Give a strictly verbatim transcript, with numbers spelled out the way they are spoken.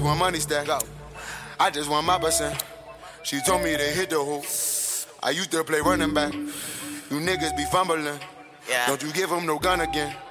want money stack. Go. I just want my percent. She told me to hit the hoop. I used to play running back. You niggas be fumbling. Yeah. Don't you give them no gun again.